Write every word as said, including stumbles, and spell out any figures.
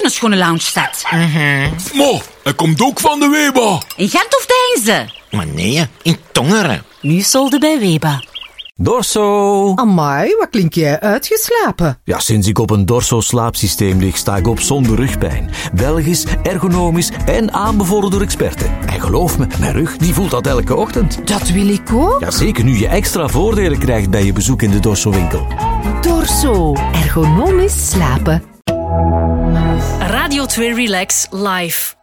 een schone lounge staat. Mm-hmm. Maar, hij komt ook van de Weba. In Gent of Deinze? Maar nee, in Tongeren. Nu solde bij Weba. Dorso. Amai, wat klink jij uitgeslapen? Ja, sinds ik op een Dorso-slaapsysteem lig, sta ik op zonder rugpijn. Belgisch, ergonomisch en aanbevolen door experten. En geloof me, mijn rug die voelt dat elke ochtend. Dat wil ik ook. Ja, zeker nu je extra voordelen krijgt bij je bezoek in de Dorso-winkel. Dorso. Ergonomisch slapen. Radio twee Relax live.